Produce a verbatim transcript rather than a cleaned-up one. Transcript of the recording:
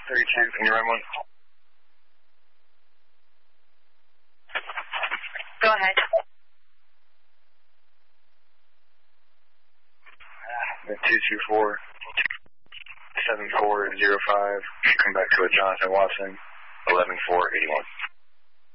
thirty ten. Can you run one? Go ahead. two two four, seven four zero five. Come back to a Jonathan Watson, eleven four eighty-one.